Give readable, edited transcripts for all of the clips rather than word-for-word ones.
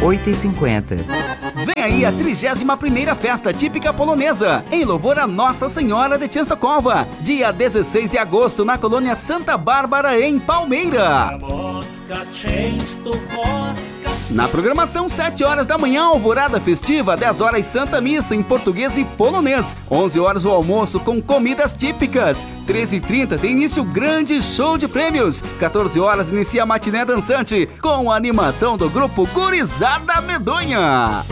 8h50. Vem aí a 31ª Festa Típica Polonesa, em louvor a Nossa Senhora de Częstochowa, dia 16 de agosto, na colônia Santa Bárbara, em Palmeira. Na programação, 7 horas da manhã, alvorada festiva, 10 horas Santa Missa em português e polonês, 11 horas o almoço com comidas típicas, 13h30 tem início o grande show de prêmios, 14 horas inicia a matiné dançante, com a animação do grupo Gurizada Medonha.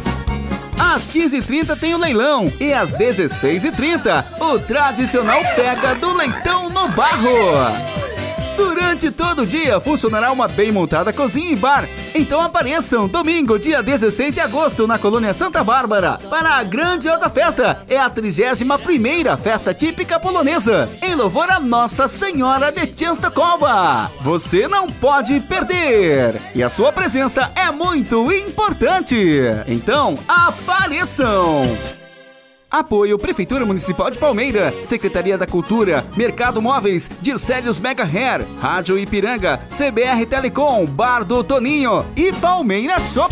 Às 15h30 tem o leilão e às 16h30 o tradicional pega do leitão no barro. Durante todo o dia funcionará uma bem montada cozinha e bar. Então apareçam domingo, dia 16 de agosto, na colônia Santa Bárbara, para a grandiosa festa. É a 31ª Festa Típica Polonesa, em louvor a Nossa Senhora de Częstochowa. Você não pode perder! E a sua presença é muito importante. Então, apareçam! Apoio Prefeitura Municipal de Palmeira, Secretaria da Cultura, Mercado Móveis, Dircélios Mega Hair, Rádio Ipiranga, CBR Telecom, Bar do Toninho e Palmeira Shop.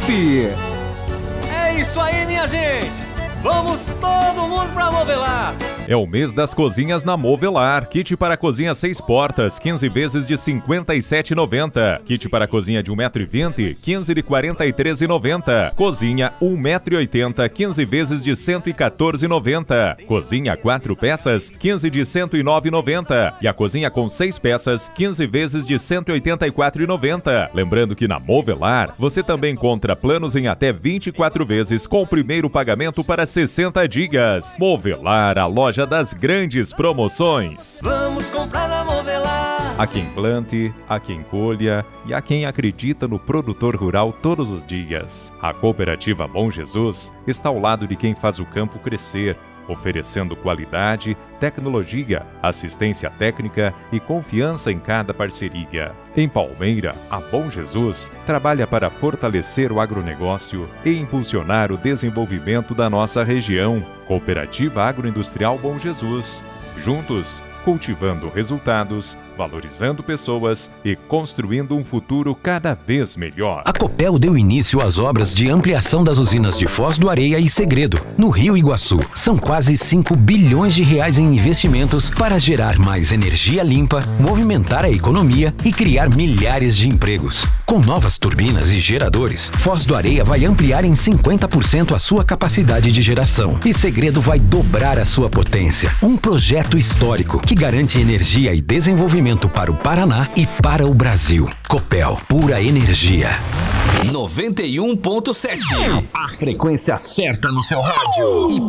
É isso aí, minha gente! Vamos todo mundo pra Movelar! É o mês das cozinhas na Movelar. Kit para cozinha 6 portas, 15 vezes de R$ 57,90. Kit para cozinha de 1,20 m, 15 de R$ 43,90. Cozinha 1,80 m, 15 vezes de R$ 114,90. Cozinha 4 peças, 15 de R$ 109,90. E a cozinha com 6 peças, 15 vezes de R$ 184,90. Lembrando que na Movelar, você também encontra planos em até 24 vezes com o primeiro pagamento para 60 dias. Movelar, a loja das grandes promoções. Vamos comprar na Movelar. Há quem plante, há quem colha e há quem acredita no produtor rural todos os dias. A Cooperativa Bom Jesus está ao lado de quem faz o campo crescer, oferecendo qualidade, tecnologia, assistência técnica e confiança em cada parceria. Em Palmeira, a Bom Jesus trabalha para fortalecer o agronegócio e impulsionar o desenvolvimento da nossa região. Cooperativa Agroindustrial Bom Jesus. Juntos, cultivando resultados, valorizando pessoas e construindo um futuro cada vez melhor. A Copel deu início às obras de ampliação das usinas de Foz do Areia e Segredo, no Rio Iguaçu. São quase 5 bilhões de reais em investimentos para gerar mais energia limpa, movimentar a economia e criar milhares de empregos. Com novas turbinas e geradores, Foz do Areia vai ampliar em 50% a sua capacidade de geração e Segredo vai dobrar a sua potência. Um projeto histórico que garante energia e desenvolvimento para o Paraná e para o Brasil. Copel, pura energia. 91.7. A frequência certa no seu rádio.